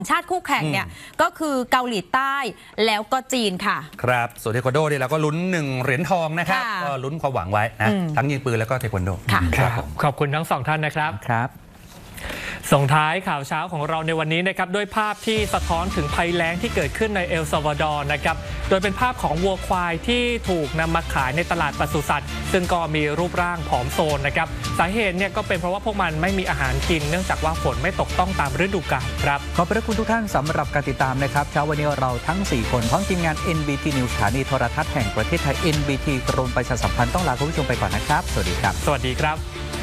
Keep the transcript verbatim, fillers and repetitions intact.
ชาติคู่แข่งเนี่ยก็คือเกาหลีใต้แล้วก็จีนค่ะครับส่วนเทควันโดเนี่ยเราก็ลุ้นหนึ่งเหรียญทองนะครับก็ลุ้นความหวังไว้นะทั้งยิงปืนแล้วก็เทควันโดครับขอบคุณทั้งสองท่านนะครับครับส่งท้ายข่าวเช้าของเราในวันนี้นะครับด้วยภาพที่สะท้อนถึงภัยแล้งที่เกิดขึ้นในเอลซัลวาดอร์นะครับโดยเป็นภาพของวัวควายที่ถูกนำมาขายในตลาดปศุสัตว์ซึ่งก็มีรูปร่างผอมโซนนะครับสาเหตุเนี่ยก็เป็นเพราะว่าพวกมันไม่มีอาหารกินเนื่องจากว่าฝนไม่ตกต้องตามฤดูกาลครับขอบพระคุณทุกท่านสำหรับการติดตามนะครับเช้าวันนี้เราทั้งสี่คนพร้อมทีมงาน เอ็น บี ที News สถานีโทรทัศน์แห่งประเทศไทย เอ็น บี ที กรมประชาสัมพันธ์ต้องลาคุณผู้ชมไปก่อนนะครับสวัสดีครับสวัสดีครับ